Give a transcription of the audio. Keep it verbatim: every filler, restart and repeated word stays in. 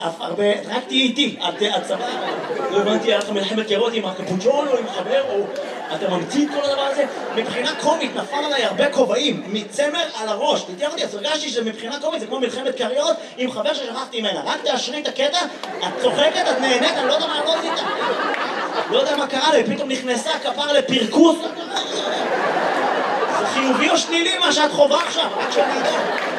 הרבה, רק תהיי איתי, את סבבה. לא הבנתי, היה לך מלחמת קירות עם הקפוצ'ון או עם חבר, או אתה ממציא את כל הדבר הזה. מבחינה קומית נפל עליי הרבה כובעים, מצמר על הראש. תתאר אותי, אז הרגשתי שמבחינה קומית זה כמו מלחמת קריות עם חבר ששכחתי ממנה. רק תאשרי את הקטע, את צוחקת, את נהנית, אני לא יודע מה לא עשית. לא יודע מה קרה לי, פתאום נכנסה כפר לפרקוס. זה חיובי או שלילי מה שאת חובה עכשיו? רק שאני יודע.